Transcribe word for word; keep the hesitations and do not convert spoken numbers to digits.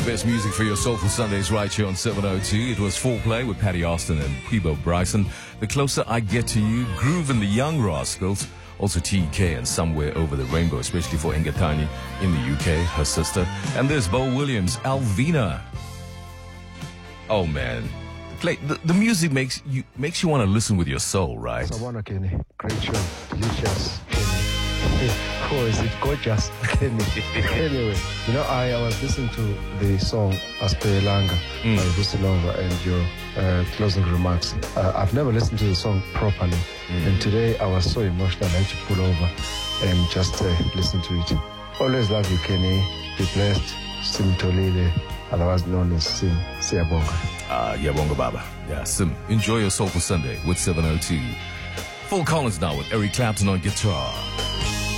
best music for your Soulful Sundays right here on seven oh two. It was Foreplay with Patty Austin and Peebo Bryson. The Closer I Get to You, Groove and the Young Rascals, also T K and Somewhere Over the Rainbow, especially for Ngetani in the U K, her sister. And there's Bo Williams, Alvina. Oh man, play the, the music makes you makes you want to listen with your soul, right? Sabona Kenny, great show, delicious Kenny. Oh, is it gorgeous, Kenny? Anyway, you know, I, I was listening to the song Aspelanga mm. by Vusilonga and your uh, closing remarks. Uh, I've never listened to the song properly, mm. and today I was so emotional I had to pull over and just uh, listen to it. Always love you, Kenny. Be blessed. Sim Tolile, otherwise known as Sim Siyabonga. Ah, uh, Yabonga Baba. Yeah, Sim. Enjoy your Soulful Sunday with seven oh two. Phil Collins now with Eric Clapton on guitar.